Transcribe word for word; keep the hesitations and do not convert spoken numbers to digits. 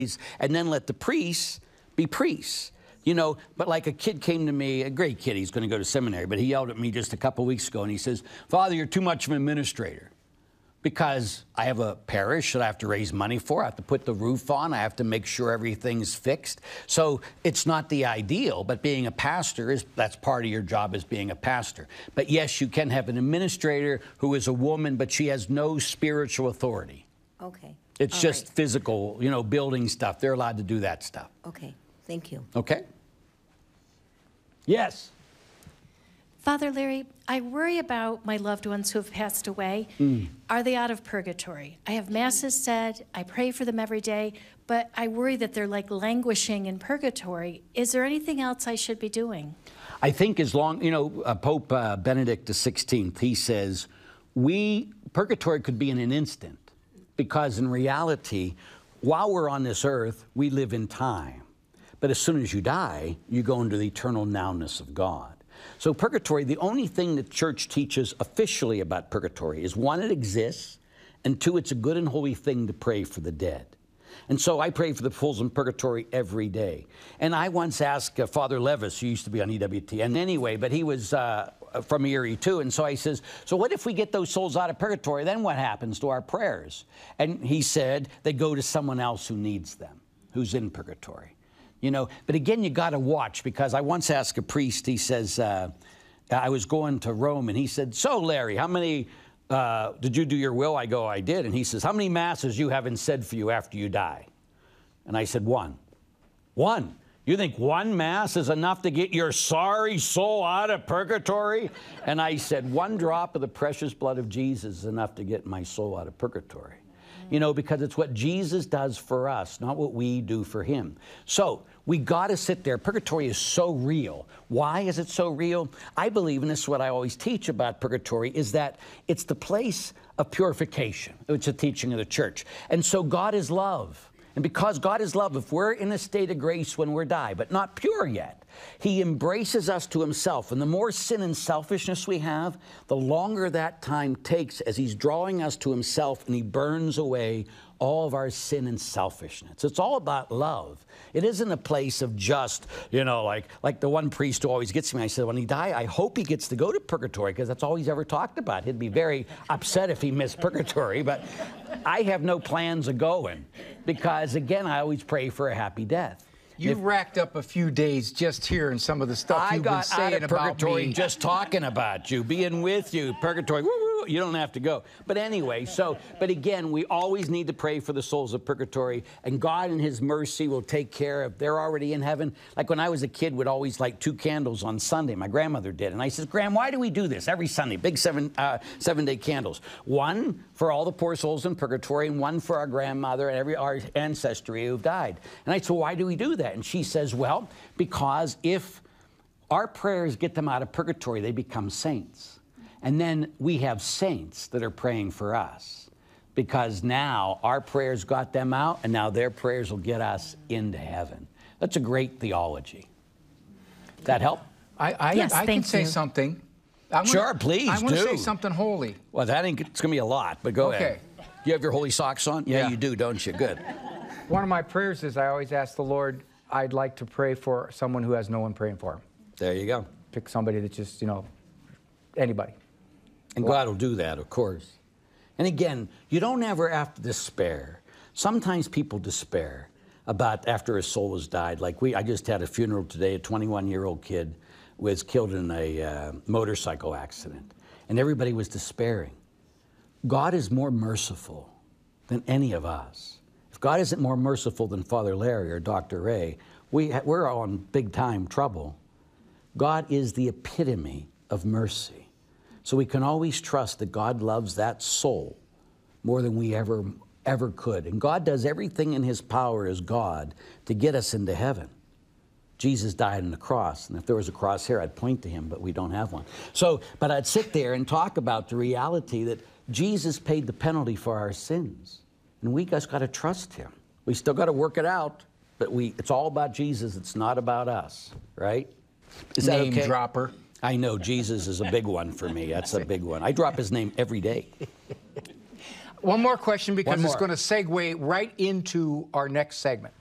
and then let the priests be priests. You know, but like a kid came to me, a great kid, he's going to go to seminary, but he yelled at me just a couple weeks ago, and he says, "Father, you're too much of an administrator." Because I have a parish that I have to raise money for. I have to put the roof on. I have to make sure everything's fixed. So it's not the ideal, but being a pastor, is that's part of your job as being a pastor. But yes, you can have an administrator who is a woman, but she has no spiritual authority. Okay. It's All just right. physical, you know, building stuff. They're allowed to do that stuff. Okay. Thank you. Okay? Yes. Father Larry, I worry about my loved ones who have passed away. Mm. Are they out of purgatory? I have masses said, I pray for them every day, but I worry that they're like languishing in purgatory. Is there anything else I should be doing? I think as long, you know, uh, Pope uh, Benedict the sixteenth, he says, we, purgatory could be in an instant, because in reality, while we're on this earth, we live in time. But as soon as you die, you go into the eternal nowness of God. So purgatory, the only thing the church teaches officially about purgatory is, one, it exists, and two, it's a good and holy thing to pray for the dead. And so I pray for the souls in purgatory every day. And I once asked uh, Father Levis, who used to be on E W T, and anyway, but he was uh, from Erie too, and so I says, so what if we get those souls out of purgatory, then what happens to our prayers? And he said, they go to someone else who needs them, who's in purgatory. You know, but again, you got to watch, because I once asked a priest, he says, uh, I was going to Rome, and he said, so Larry, how many, uh, did you do your will? I go, I did. And he says, how many masses you haven't said for you after you die? And I said, one. One. You think one mass is enough to get your sorry soul out of purgatory? And I said, one drop of the precious blood of Jesus is enough to get my soul out of purgatory. You know, because it's what Jesus does for us, not what we do for him. So we got to sit there. Purgatory is so real. Why is it so real? I believe, and this is what I always teach about purgatory, is that it's the place of purification. It's a teaching of the church. And so God is love. And because God is love, if we're in a state of grace when we die, but not pure yet, he embraces us to himself. And the more sin and selfishness we have, the longer that time takes as he's drawing us to himself, and he burns away all of our sin and selfishness. It's all about love. It isn't a place of just, you know, like, like the one priest who always gets me. I said, when he died, I hope he gets to go to purgatory, because that's all he's ever talked about. He'd be very upset if he missed purgatory, but I have no plans of going, because, again, I always pray for a happy death. You've If, racked up a few days just hearing some of the stuff I you've been got saying out of about purgatory me. just talking about you, being with you, purgatory. Woo, woo, you don't have to go. But anyway, so, but again, we always need to pray for the souls of purgatory, and God in his mercy will take care of, they're already in heaven. Like when I was a kid, would always light two candles on Sunday. My grandmother did. And I said, Gram, why do we do this every Sunday? Big seven, uh, seven day candles. One for all the poor souls in purgatory, and one for our grandmother and every our ancestry who've died. And I said, well, why do we do that? And she says, well, because if our prayers get them out of purgatory, they become saints. And then we have saints that are praying for us, because now our prayers got them out, and now their prayers will get us into heaven. That's a great theology. That help? I, I, Yes, I can thank say you. something. I wanna, Sure, please I want to do. say something holy. Well, that ain't, it's going to be a lot, but go Okay. ahead. You have your holy socks on? Yeah, Yeah. you do, don't you? Good. One of my prayers is I always ask the Lord, I'd like to pray for someone who has no one praying for him. There you go. Pick somebody that just, you know, anybody. And God will do that, of course. And again, you don't ever have to despair. Sometimes people despair about after a soul has died. Like we, I just had a funeral today. A twenty-one-year-old kid was killed in a uh, motorcycle accident, and everybody was despairing. God is more merciful than any of us. If God isn't more merciful than Father Larry or Doctor Ray, we ha we're all in big-time trouble. God is the epitome of mercy. So we can always trust that God loves that soul more than we ever, ever could. And God does everything in his power as God to get us into heaven. Jesus died on the cross, and if there was a cross here, I'd point to him, but we don't have one. So, but I'd sit there and talk about the reality that Jesus paid the penalty for our sins, and we just got to trust him. We still got to work it out, but we, it's all about Jesus. It's not about us, right? Is that Name okay? dropper. I know Jesus is a big one for me. That's a big one. I drop his name every day. One more question because One it's more. going to segue right into our next segment.